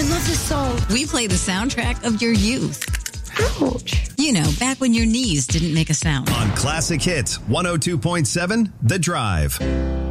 I love this song. We play the soundtrack of your youth. Ouch. You know, back when your knees didn't make a sound. On Classic Hits 102.7, The Drive.